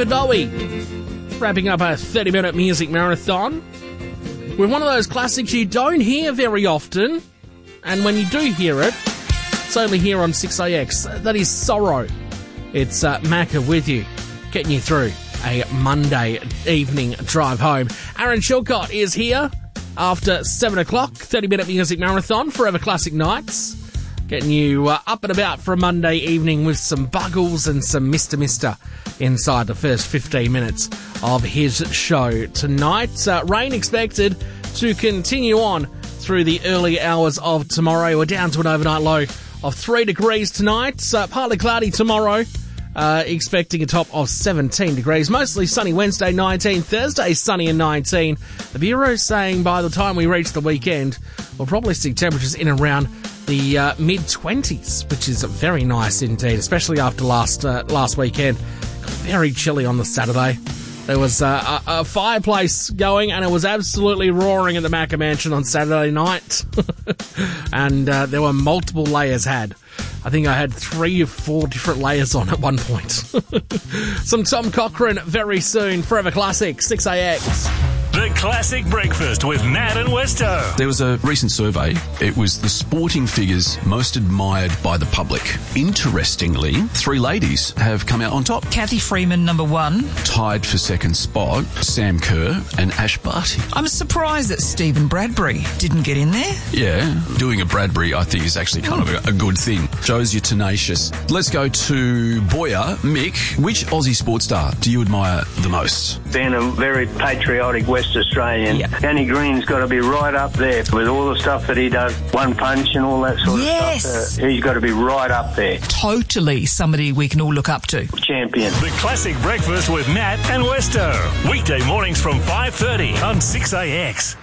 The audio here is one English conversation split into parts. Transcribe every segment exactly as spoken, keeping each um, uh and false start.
David Bowie, wrapping up a thirty-minute music marathon with one of those classics you don't hear very often, and when you do hear it, it's only here on six A X. That is Sorrow. It's uh, Macca with you, getting you through a Monday evening drive home. Aaron Chilcott is here after seven o'clock, thirty-minute music marathon, Forever Classic Nights. Getting you uh, up and about for a Monday evening with some Buggles and some Mister Mister inside the first fifteen minutes of his show tonight. Uh, rain expected to continue on through the early hours of tomorrow. We're down to an overnight low of three degrees tonight. Uh, partly cloudy tomorrow. Uh, expecting a top of seventeen degrees. Mostly sunny Wednesday, nineteen. Thursday, sunny and nineteen. The Bureau's saying by the time we reach the weekend, we'll probably see temperatures in and around the uh, mid-twenties, which is very nice indeed, especially after last uh, last weekend. Very chilly on the Saturday. There was uh, a, a fireplace going, and it was absolutely roaring at the Macca Mansion on Saturday night. and uh, there were multiple layers had. I think I had three or four different layers on at one point. Some Tom Cochrane very soon. Forever Classic, six A X. The Classic Breakfast with Matt and Westo. There was a recent survey. It was the sporting figures most admired by the public. Interestingly, three ladies have come out on top. Kathy Freeman, number one. Tied for second spot, Sam Kerr and Ash Barty. I'm surprised that Stephen Bradbury didn't get in there. Yeah, doing a Bradbury, I think, is actually kind of a, a good thing. Shows you're tenacious. Let's go to Boyer. Mick, which Aussie sports star do you admire the most? Being a very patriotic West Australian, yeah. Danny Green's got to be right up there with all the stuff that he does, one punch and all that sort yes. of stuff. Uh, he's got to be right up there. Totally somebody we can all look up to. Champion. The Classic Breakfast with Matt and Westo. Weekday mornings from five thirty on six A X.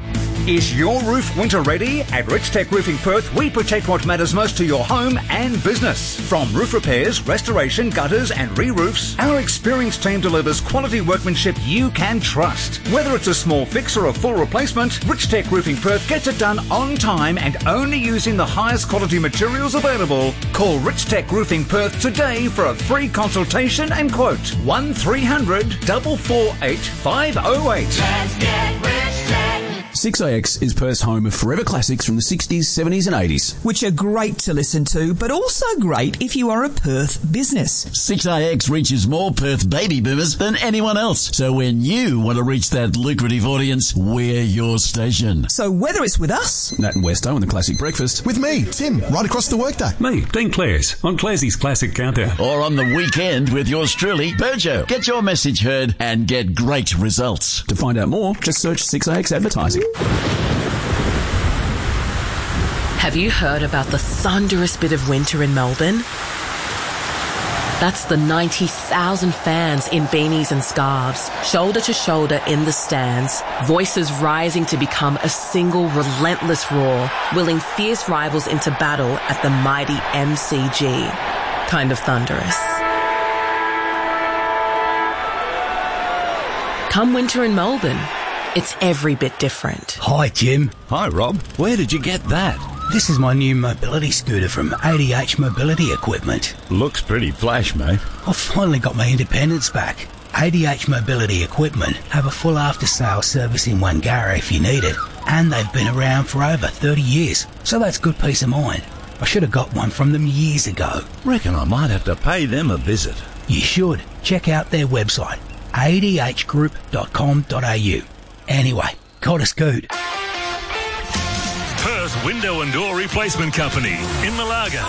Is your roof winter ready? At Rich Tech Roofing Perth, we protect what matters most to your home and business. From roof repairs, restoration, gutters and re-roofs, our experienced team delivers quality workmanship you can trust. Whether it's a small fix or a full replacement, Rich Tech Roofing Perth gets it done on time and only using the highest quality materials available. Call Rich Tech Roofing Perth today for a free consultation and quote. one three hundred, four four eight, five oh eight. Let's get Rich Tech. six A X is Perth's home of forever classics from the sixties, seventies and eighties. Which are great to listen to, but also great if you are a Perth business. six A X reaches more Perth baby boomers than anyone else. So when you want to reach that lucrative audience, we're your station. So whether it's with us, Nat and Westo on the Classic Breakfast. With me, Tim, right across the workday. Me, Dean Clares, on Clarsey's Classic Countdown. Or on the weekend with yours truly, Berjo. Get your message heard and get great results. To find out more, just search six A X Advertising. Have you heard about the thunderous bit of winter in Melbourne? That's the ninety thousand fans in beanies and scarves, shoulder to shoulder in the stands, voices rising to become a single relentless roar, willing fierce rivals into battle at the mighty M C G. Kind of thunderous. Come winter in Melbourne, it's every bit different. Hi, Jim. Hi, Rob. Where did you get that? This is my new mobility scooter from A D H Mobility Equipment. Looks pretty flash, mate. I've finally got my independence back. A D H Mobility Equipment have a full after-sales service in Wangara if you need it, and they've been around for over thirty years, so that's good peace of mind. I should have got one from them years ago. Reckon I might have to pay them a visit. You should. Check out their website, a d h group dot com dot a u. Anyway, got a scoot. Perth Window and Door Replacement Company in Malaga.